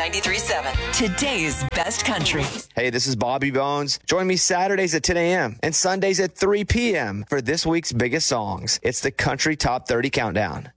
93.7. Today's best country. Hey, this is Bobby Bones. Join me Saturdays at 10 a.m. and Sundays at 3 p.m. for this week's biggest songs. It's the Country Top 30 Countdown.